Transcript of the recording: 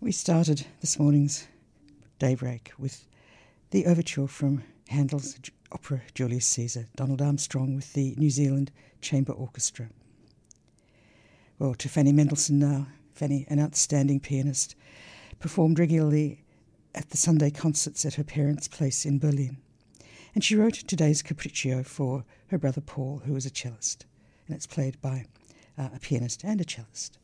We started this morning's daybreak with the overture from Handel's opera Julius Caesar, Donald Armstrong with the New Zealand Chamber Orchestra. Well, to Fanny Mendelssohn now. Fanny, an outstanding pianist, performed regularly at the Sunday concerts at her parents' place in Berlin. And she wrote today's Capriccio for her brother Paul, who is a cellist. And it's played by a pianist and a cellist.